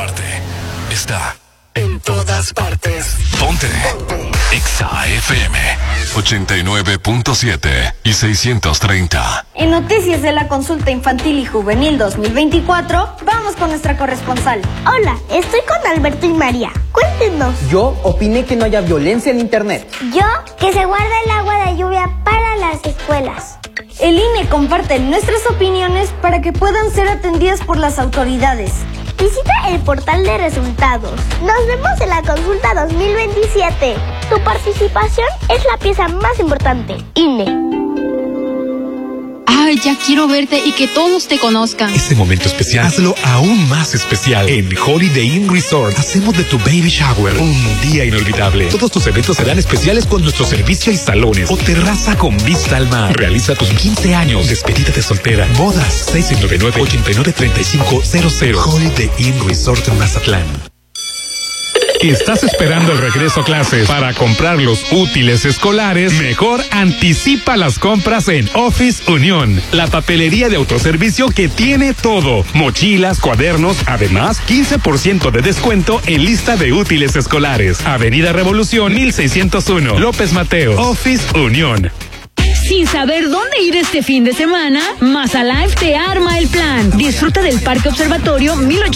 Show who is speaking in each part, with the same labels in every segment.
Speaker 1: parte. Está en todas partes. Ponte Exa FM 89.7 y 630.
Speaker 2: En noticias de la consulta infantil y juvenil 2024, vamos con nuestra corresponsal.
Speaker 3: Hola, estoy con Alberto y María. Cuéntenos.
Speaker 4: Yo opiné que no haya violencia en internet.
Speaker 3: Yo, que se guarda el agua de lluvia para las escuelas.
Speaker 2: El INE comparte nuestras opiniones para que puedan ser atendidas por las autoridades.
Speaker 3: Visita el portal de resultados. Nos vemos en la consulta 2027. Tu participación es la pieza más importante. INE.
Speaker 5: Ay, ya quiero verte y que todos te conozcan.
Speaker 6: Este momento especial, hazlo aún más especial. En Holiday Inn Resort, hacemos de tu baby shower un día inolvidable. Todos tus eventos serán especiales con nuestro servicio y salones o terraza con vista al mar. Realiza tus 15 años, despedida de soltera, bodas, 699-893500. Holiday Inn Resort en Mazatlán. ¿Estás esperando el regreso a clases para comprar los útiles escolares? Mejor anticipa las compras en Office Unión, la papelería de autoservicio que tiene todo. Mochilas, cuadernos, además 15% de descuento en lista de útiles escolares. Avenida Revolución 1601, López Mateo. Office Unión.
Speaker 7: Sin saber dónde ir este fin de semana, Mazalife te arma el plan. Disfruta del Parque Observatorio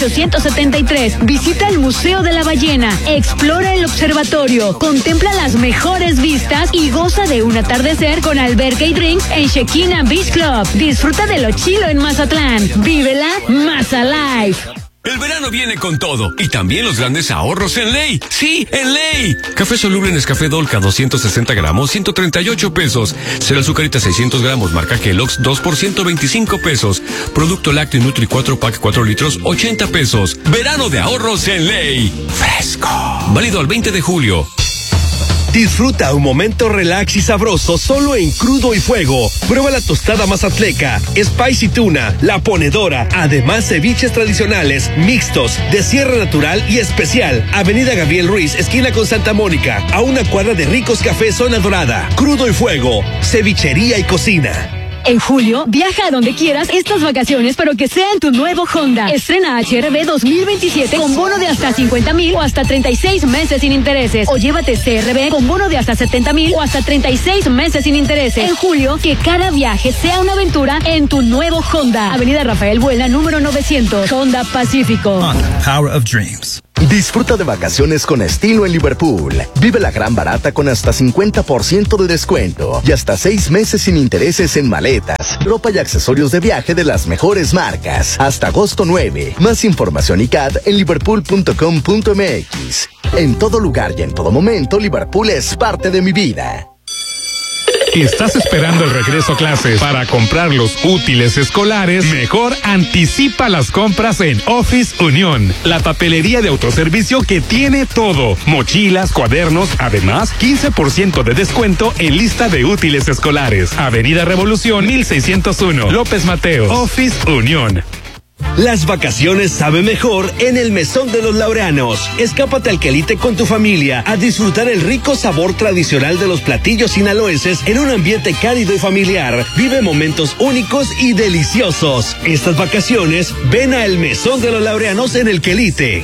Speaker 7: 1873. Visita el Museo de la Ballena. Explora el observatorio. Contempla las mejores vistas y goza de un atardecer con alberca y drinks en Shekinah Beach Club. Disfruta de lo chilo en Mazatlán. Vívela Mazalife.
Speaker 8: El verano viene con todo y también los grandes ahorros en Ley. ¡Sí, en Ley! Café soluble Nescafé Dolca 260 gramos, 138 pesos. Cereal Azucarita 600 gramos, marca Kellogg's, 2 por 125 pesos. Producto lácteo Nutri 4 pack 4 litros, 80 pesos. Verano de ahorros en Ley. Fresco. Válido al 20 de julio.
Speaker 9: Disfruta un momento relax y sabroso solo en Crudo y Fuego. Prueba la tostada mazatleca, spicy tuna, la ponedora, además ceviches tradicionales, mixtos, de sierra natural y especial. Avenida Gabriel Ruiz, esquina con Santa Mónica, a una cuadra de Ricos Café Zona Dorada. Crudo y Fuego, cevichería y cocina.
Speaker 7: En julio, viaja a donde quieras estas vacaciones, pero que sea en tu nuevo Honda. Estrena HR-V 2027 con bono de hasta 50,000 o hasta 36 meses sin intereses. O llévate CR-V con bono de hasta 70,000 o hasta 36 meses sin intereses. En julio, que cada viaje sea una aventura en tu nuevo Honda. Avenida Rafael Buelna, número 900. Honda Pacífico.
Speaker 10: Honda, Power of Dreams.
Speaker 11: Disfruta de vacaciones con estilo en Liverpool. Vive la gran barata con hasta 50% de descuento y hasta 6 meses sin intereses en maletas, ropa y accesorios de viaje de las mejores marcas. Hasta agosto 9. Más información y CAD en liverpool.com.mx. En todo lugar y en todo momento, Liverpool es parte de mi vida.
Speaker 6: ¿Estás esperando el regreso a clases para comprar los útiles escolares? Mejor anticipa las compras en Office Unión, la papelería de autoservicio que tiene todo. Mochilas, cuadernos, además 15% de descuento en lista de útiles escolares. Avenida Revolución 1601, López Mateo. Office Unión.
Speaker 9: Las vacaciones saben mejor en el Mesón de los Laureanos. Escápate al Quelite con tu familia a disfrutar el rico sabor tradicional de los platillos sinaloenses en un ambiente cálido y familiar. Vive momentos únicos y deliciosos. Estas vacaciones, ven a el Mesón de los Laureanos en el Quelite.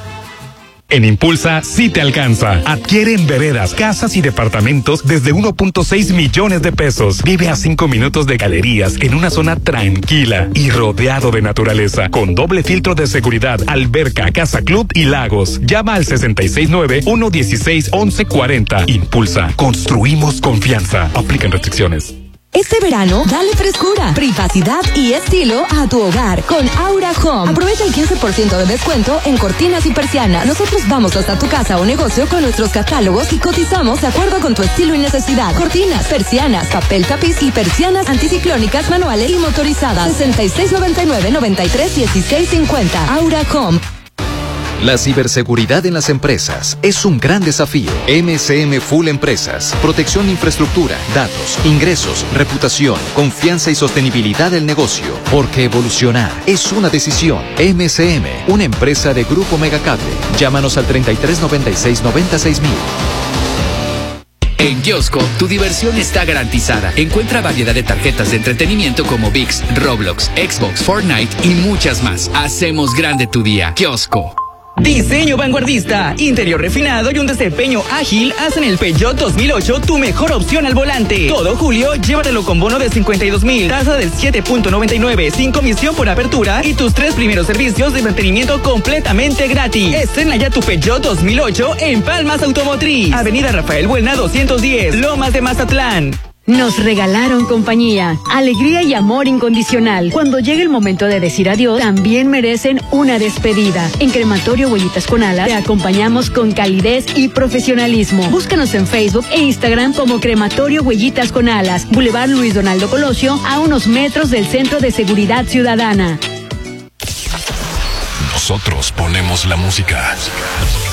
Speaker 6: En Impulsa sí te alcanza. Adquiere en veredas, casas y departamentos desde 1.6 millones de pesos. Vive a 5 minutos de galerías en una zona tranquila y rodeado de naturaleza, con doble filtro de seguridad, alberca, casa club y lagos. Llama al 669-116-1140. Impulsa. Construimos confianza. Aplican restricciones.
Speaker 12: Este verano, dale frescura, privacidad y estilo a tu hogar con Aura Home. Aprovecha el 15% de descuento en cortinas y persianas. Nosotros vamos hasta tu casa o negocio con nuestros catálogos y cotizamos de acuerdo con tu estilo y necesidad. Cortinas, persianas, papel tapiz y persianas anticiclónicas manuales y motorizadas. 6699-931650. Aura Home.
Speaker 13: La ciberseguridad en las empresas es un gran desafío. MSM Full Empresas. Protección de infraestructura, datos, ingresos, reputación, confianza y sostenibilidad del negocio. Porque evolucionar es una decisión. MSM, una empresa de Grupo Megacable. Llámanos al 3396-96000.
Speaker 14: En Kiosco, tu diversión está garantizada. Encuentra variedad de tarjetas de entretenimiento como ViX, Roblox, Xbox, Fortnite y muchas más. Hacemos grande tu día. Kiosco.
Speaker 10: Diseño vanguardista, interior refinado y un desempeño ágil hacen el Peugeot 2008 tu mejor opción al volante. Todo julio, llévatelo con bono de 52,000, tasa del 7.99, sin comisión por apertura y tus 3 primeros servicios de mantenimiento completamente gratis. Estrena ya tu Peugeot 2008 en Palmas Automotriz, Avenida Rafael Buelna 210, Lomas de Mazatlán.
Speaker 7: Nos regalaron compañía, alegría y amor incondicional. Cuando llegue el momento de decir adiós, también merecen una despedida. En Crematorio Huellitas con Alas te acompañamos con calidez y profesionalismo. Búscanos en Facebook e Instagram como Crematorio Huellitas con Alas, Boulevard Luis Donaldo Colosio, a unos metros del Centro de Seguridad Ciudadana.
Speaker 1: Nosotros ponemos la música.